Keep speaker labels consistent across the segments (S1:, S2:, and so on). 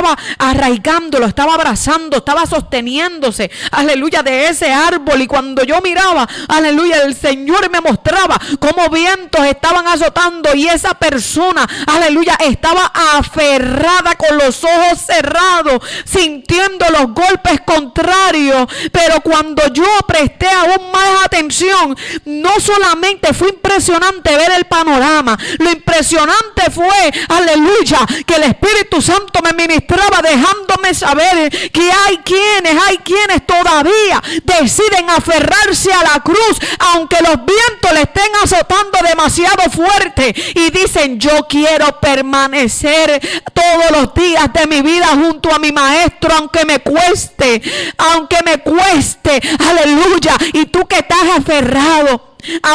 S1: estaba arraigando, lo estaba abrazando, estaba sosteniéndose, aleluya, de ese árbol. Y cuando yo miraba, aleluya, el Señor me mostraba cómo vientos estaban azotando y esa persona, aleluya, estaba aferrada con los ojos cerrados, sintiendo los golpes contrarios. Pero cuando yo presté aún más atención, no solamente fue impresionante ver el panorama, lo impresionante fue, aleluya, que el Espíritu Santo me ministraba dejándome saber que hay quienes todavía deciden aferrarse a la cruz, aunque los vientos le estén azotando demasiado fuerte, y dicen: yo quiero permanecer todos los días de mi vida junto a mi maestro, aunque me cueste, aleluya. Y tú que estás aferrado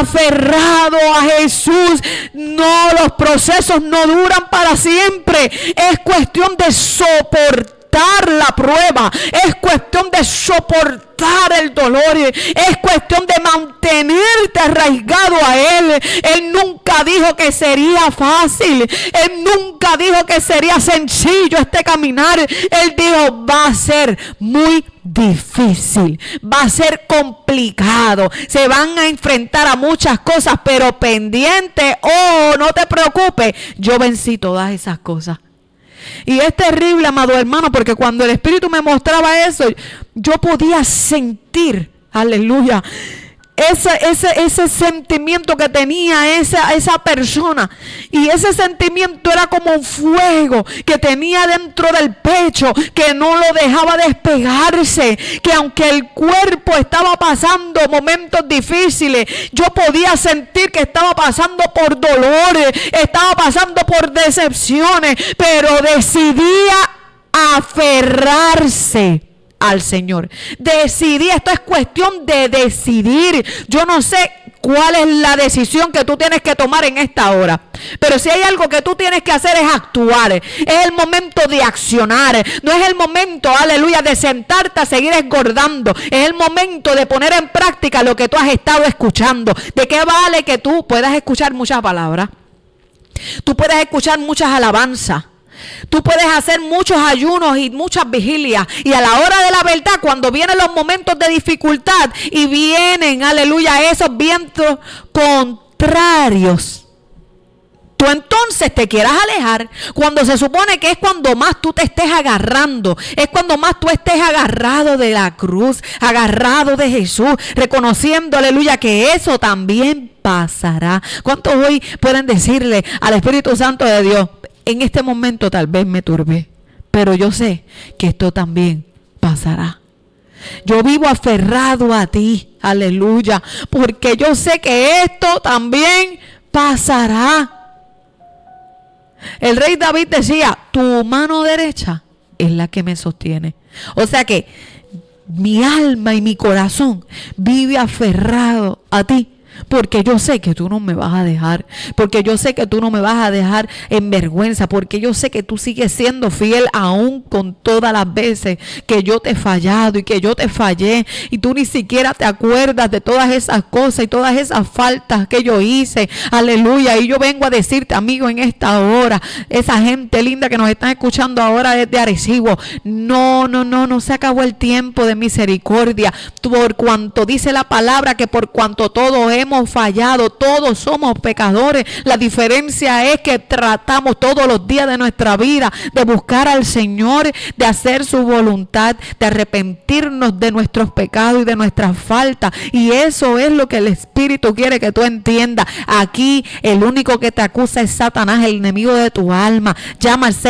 S1: a Jesús, no, los procesos no duran para siempre. Es cuestión de soportar la prueba, es cuestión de soportar el dolor, es cuestión de mantenerte arraigado a Él. Él nunca dijo que sería fácil, Él nunca dijo que sería sencillo este caminar. Él dijo: va a ser muy difícil, va a ser complicado, se van a enfrentar a muchas cosas, pero pendiente, no te preocupes, yo vencí todas esas cosas. Y es terrible, amado hermano, porque cuando el Espíritu me mostraba eso, yo podía sentir, aleluya, ese sentimiento que tenía esa persona. Y ese sentimiento era como un fuego que tenía dentro del pecho, que no lo dejaba despegarse, que aunque el cuerpo estaba pasando momentos difíciles, yo podía sentir que estaba pasando por dolores, estaba pasando por decepciones, pero decidía aferrarse al Señor. Decidí, esto es cuestión de decidir. Yo no sé cuál es la decisión que tú tienes que tomar en esta hora, pero si hay algo que tú tienes que hacer es actuar. Es el momento de accionar. No es el momento, aleluya, de sentarte a seguir engordando. Es el momento de poner en práctica lo que tú has estado escuchando. ¿De qué vale que tú puedas escuchar muchas palabras? Tú puedes escuchar muchas alabanzas. Tú puedes hacer muchos ayunos y muchas vigilias, y a la hora de la verdad, cuando vienen los momentos de dificultad y vienen, aleluya, esos vientos contrarios, tú entonces te quieras alejar, cuando se supone que es cuando más tú te estés agarrando, es cuando más tú estés agarrado de la cruz, agarrado de Jesús, reconociendo, aleluya, que eso también pasará. ¿Cuántos hoy pueden decirle al Espíritu Santo de Dios: en este momento tal vez me turbé, pero yo sé que esto también pasará? Yo vivo aferrado a ti, aleluya, porque yo sé que esto también pasará. El rey David decía: tu mano derecha es la que me sostiene. O sea que mi alma y mi corazón vive aferrado a ti, porque yo sé que tú no me vas a dejar, porque yo sé que tú no me vas a dejar en vergüenza, porque yo sé que tú sigues siendo fiel aún con todas las veces que yo te he fallado y que yo te fallé, y tú ni siquiera te acuerdas de todas esas cosas y todas esas faltas que yo hice, aleluya. Y yo vengo a decirte, amigo, en esta hora, esa gente linda que nos están escuchando ahora desde Arecibo, no se acabó el tiempo de misericordia, por cuanto dice la palabra que por cuanto todos hemos fallado, todos somos pecadores. La diferencia es que tratamos todos los días de nuestra vida de buscar al Señor, de hacer su voluntad, de arrepentirnos de nuestros pecados y de nuestras faltas, y eso es lo que el Espíritu quiere que tú entiendas. Aquí el único que te acusa es Satanás, el enemigo de tu alma. Llama al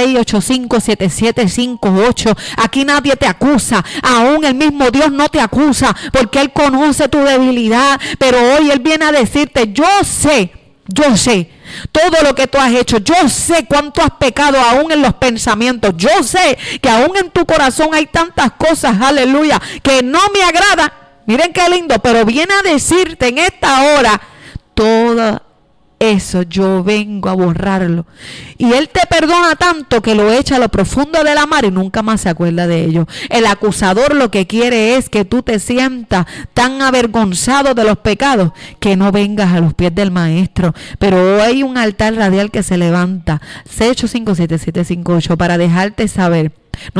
S1: 685-7758. Aquí nadie te acusa, aún el mismo Dios no te acusa, porque Él conoce tu debilidad, pero hoy Él viene a decirte: yo sé todo lo que tú has hecho, yo sé cuánto has pecado aún en los pensamientos, yo sé que aún en tu corazón hay tantas cosas, aleluya, que no me agrada. Miren qué lindo, pero viene a decirte en esta hora: todo eso yo vengo a borrarlo. Y Él te perdona tanto que lo echa a lo profundo de la mar y nunca más se acuerda de ello. El acusador lo que quiere es que tú te sientas tan avergonzado de los pecados que no vengas a los pies del Maestro. Pero hoy hay un altar radial que se levanta, 685-7758, para dejarte saber